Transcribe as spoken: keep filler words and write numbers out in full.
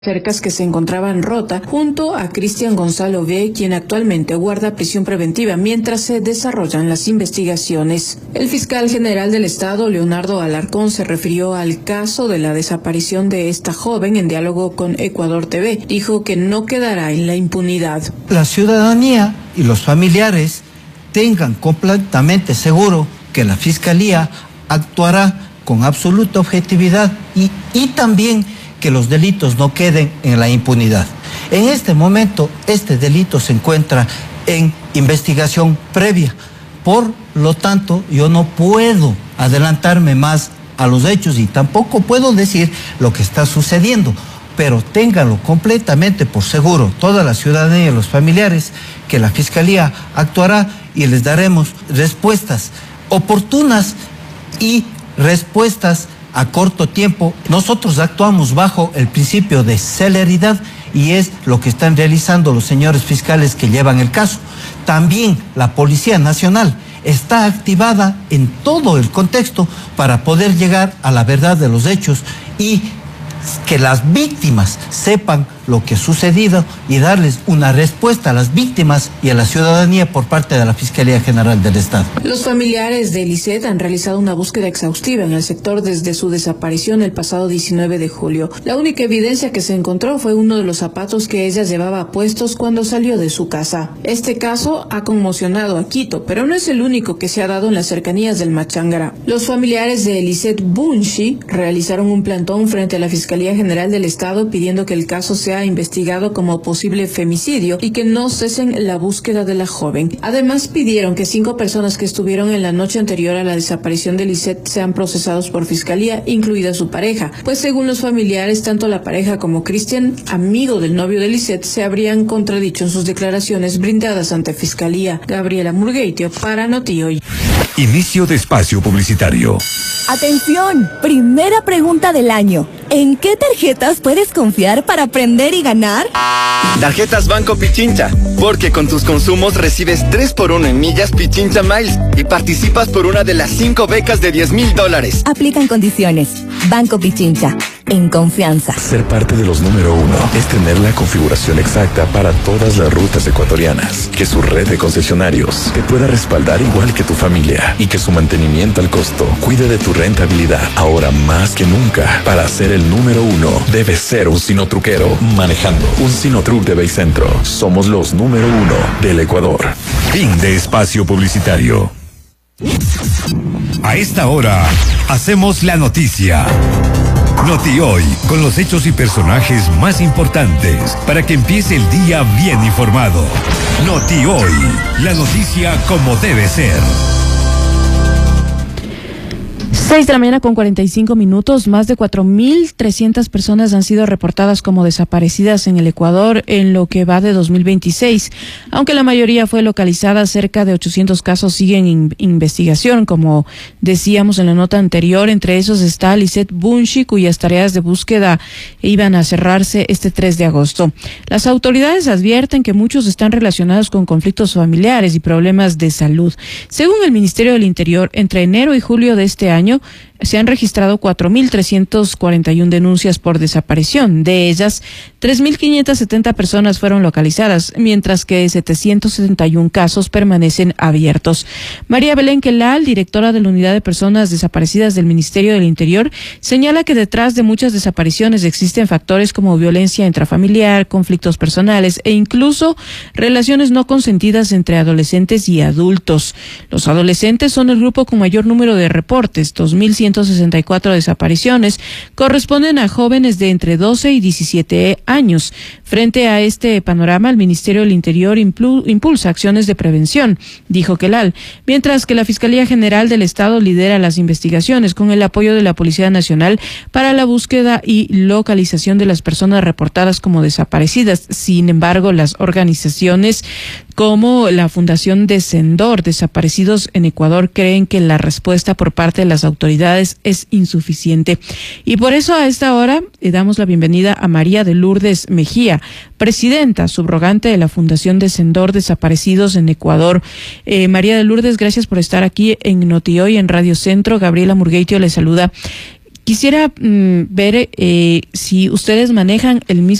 cercas que se encontraban rota junto a Cristian Gonzalo B., quien actualmente guarda prisión preventiva mientras se desarrollan las investigaciones. El fiscal general del Estado, Leonardo Alarcón, se refirió al caso de la desaparición de esta joven en diálogo con Ecuador T V. Dijo que no quedará en la impunidad. La ciudadanía y los familiares tengan completamente seguro que la Fiscalía actuará con absoluta objetividad y, y también que los delitos no queden en la impunidad. En este momento, este delito se encuentra en investigación previa. Por lo tanto, yo no puedo adelantarme más a los hechos y tampoco puedo decir lo que está sucediendo. Pero ténganlo completamente por seguro, toda la ciudadanía y los familiares, que la Fiscalía actuará y les daremos respuestas oportunas y respuestas a corto tiempo. Nosotros actuamos bajo el principio de celeridad y es lo que están realizando los señores fiscales que llevan el caso. También la Policía Nacional está activada en todo el contexto para poder llegar a la verdad de los hechos y que las víctimas sepan lo que ha sucedido y darles una respuesta a las víctimas y a la ciudadanía por parte de la Fiscalía General del Estado. Los familiares de Lisette han realizado una búsqueda exhaustiva en el sector desde su desaparición el pasado diecinueve de julio. La única evidencia que se encontró fue uno de los zapatos que ella llevaba puestos cuando salió de su casa. Este caso ha conmocionado a Quito, pero no es el único que se ha dado en las cercanías del Machángara. Los familiares de Lisette Bunchi realizaron un plantón frente a la Fiscalía General del Estado pidiendo que el caso sea investigado como posible femicidio y que no cesen la búsqueda de la joven. Además, pidieron que cinco personas que estuvieron en la noche anterior a la desaparición de Lisette sean procesados por fiscalía, incluida su pareja, pues según los familiares, tanto la pareja como Cristian, amigo del novio de Lisette, se habrían contradicho en sus declaraciones brindadas ante fiscalía. Gabriela Murgueitio para Noti Hoy. Inicio de espacio publicitario. Atención, primera pregunta del año. ¿En qué tarjetas puedes confiar para aprender y ganar? Tarjetas Banco Pichincha, porque con tus consumos recibes tres por uno en millas Pichincha Miles y participas por una de las cinco becas de diez mil dólares. Aplican condiciones. Banco Pichincha, en confianza. Ser parte de los número uno es tener la configuración exacta para todas las rutas ecuatorianas, que su red de concesionarios te pueda respaldar igual que tu familia y que su mantenimiento al costo cuide de tu rentabilidad. Ahora más que nunca, para ser el número uno, debes ser un sinotruquero manejando un Sinotruc de Baycentro. Somos los número uno del Ecuador. Fin de espacio publicitario. A esta hora, hacemos la noticia. Noti Hoy, con los hechos y personajes más importantes, para que empiece el día bien informado. Noti Hoy, la noticia como debe ser. seis de la mañana con cuarenta y cinco minutos, más de cuatro mil trescientas personas han sido reportadas como desaparecidas en el Ecuador en lo que va de dos mil veintiséis. Aunque la mayoría fue localizada, cerca de ochocientos casos siguen en investigación, como decíamos en la nota anterior. Entre esos está Lisette Bunchi, cuyas tareas de búsqueda iban a cerrarse este tres de agosto. Las autoridades advierten que muchos están relacionados con conflictos familiares y problemas de salud. Según el Ministerio del Interior, entre enero y julio de este año, se han registrado cuatro mil trescientas cuarenta y una denuncias por desaparición. De ellas, tres mil quinientas setenta personas fueron localizadas, mientras que setecientos setenta y uno casos permanecen abiertos. María Belén Quelal, directora de la Unidad de Personas Desaparecidas del Ministerio del Interior, señala que detrás de muchas desapariciones existen factores como violencia intrafamiliar, conflictos personales e incluso relaciones no consentidas entre adolescentes y adultos. Los adolescentes son el grupo con mayor número de reportes. dos mil ciento sesenta y cuatro desapariciones corresponden a jóvenes de entre doce y diecisiete años. Frente a este panorama, el Ministerio del Interior impulsa acciones de prevención, dijo Quelal, mientras que la Fiscalía General del Estado lidera las investigaciones con el apoyo de la Policía Nacional para la búsqueda y localización de las personas reportadas como desaparecidas. Sin embargo, las organizaciones como la Fundación Descendor Desaparecidos en Ecuador creen que la respuesta por parte de las autoridades es insuficiente. Y por eso a esta hora le damos la bienvenida a María de Lourdes Mejía, presidenta subrogante de la Fundación Descendor Desaparecidos en Ecuador. Eh, María de Lourdes, gracias por estar aquí en Noti Hoy en Radio Centro. Gabriela Murgueitio le saluda. Quisiera mm, ver eh, si ustedes manejan el mismo